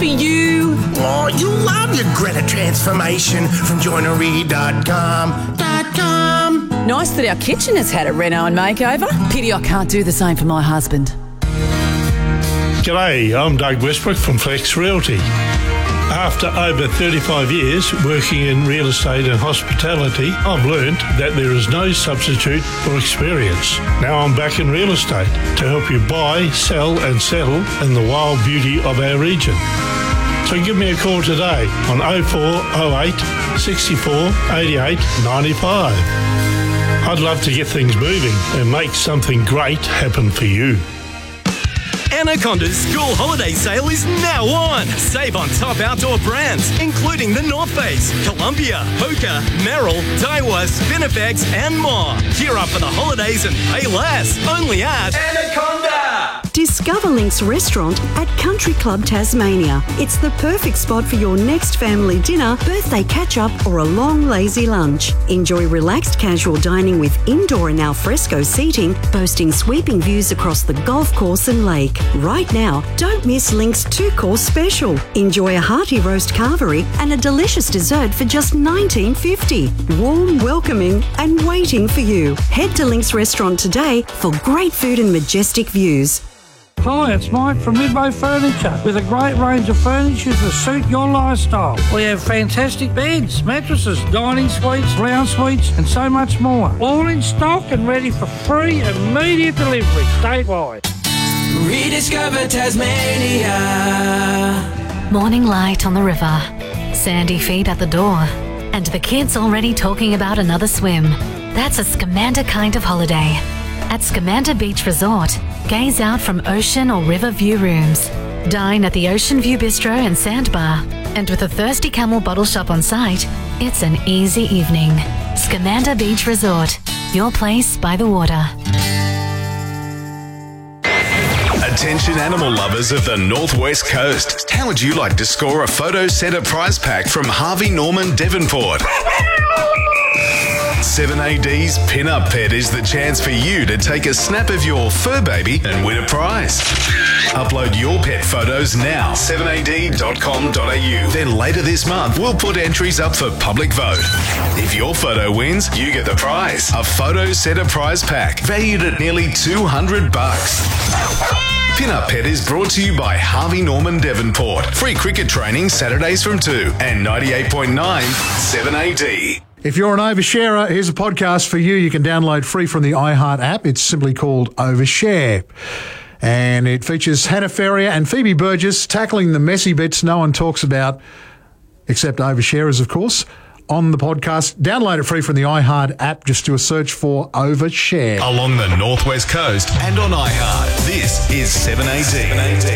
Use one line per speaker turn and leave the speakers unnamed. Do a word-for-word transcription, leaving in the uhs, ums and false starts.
For you.
Oh, you love your Greta transformation from joinery dot com. .com.
Nice that our kitchen has had a reno and makeover. Pity I can't do the same for my husband.
G'day, I'm Doug Westbrook from Flex Realty. After over thirty-five years working in real estate and hospitality, I've learned that there is no substitute for experience. Now I'm back in real estate to help you buy, sell and settle in the wild beauty of our region. So give me a call today on oh four oh eight, sixty-four, eighty-eight, ninety-five. I'd love to get things moving and make something great happen for you.
Anaconda's school holiday sale is now on. Save on top outdoor brands, including the North Face, Columbia, Hoka, Merrill, Daiwa, Spinifex, and more. Gear up for the holidays and pay less. Only at Anaconda.
Discover Link's restaurant at Country Club Tasmania. It's the perfect spot for your next family dinner, birthday catch-up, or a long, lazy lunch. Enjoy relaxed, casual dining with indoor and alfresco seating, boasting sweeping views across the golf course and lake. Right now, don't miss Link's two-course special. Enjoy a hearty roast carvery and a delicious dessert for just nineteen fifty. Warm, welcoming, and waiting for you. Head to Link's restaurant today for great food and majestic views.
Hi, it's Mike from Midway Furniture with a great range of furniture to suit your lifestyle. We have fantastic beds, mattresses, dining suites, lounge suites and so much more. All in stock and ready for free immediate delivery statewide.
Rediscover Tasmania.
Morning light on the river, sandy feet at the door, and the kids already talking about another swim. That's a Scamander kind of holiday. At Scamander Beach Resort, gaze out from ocean or river view rooms. Dine at the Ocean View Bistro and Sandbar. And with a Thirsty Camel bottle shop on site, it's an easy evening. Scamander Beach Resort, your place by the water.
Attention animal lovers of the Northwest Coast. How would you like to score a photo centre prize pack from Harvey Norman Devonport? seven A D's Pin-Up Pet is the chance for you to take a snap of your fur baby and win a prize. Upload your pet photos now, seven A D dot com dot A U. Then later this month, we'll put entries up for public vote. If your photo wins, you get the prize, a photo centre prize pack valued at nearly two hundred bucks. Pin-Up Pet is brought to you by Harvey Norman Devonport. Free cricket training Saturdays from two and ninety-eight point nine seven A D.
If you're an oversharer, here's a podcast for you. You can download free from the iHeart app. It's simply called Overshare. And it features Hannah Ferrier and Phoebe Burgess tackling the messy bits no one talks about, except oversharers, of course, on the podcast. Download it free from the iHeart app. Just do a search for Overshare.
Along the Northwest Coast and on iHeart, this is seven A D.